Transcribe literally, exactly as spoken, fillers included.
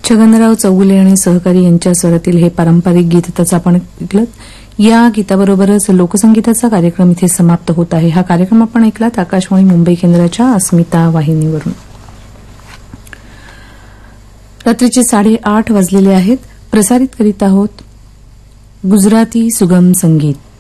छगनराव चौगुले आणि सहकारी यांच्या स्वरातील हे पारंपरिक गीत त्याचं आपण ऐकलं. या गीताबरोबरच लोकसंगीताचा कार्यक्रम इथे समाप्त होत आहे. हा कार्यक्रम आपण ऐकलात आकाशवाणी मुंबई केंद्राच्या अस्मिता वाहिनीवरून. रात्रीचे साडेआठ वाजलेले आहेत. प्रसारित करीत आहोत गुजराती सुगम संगीत.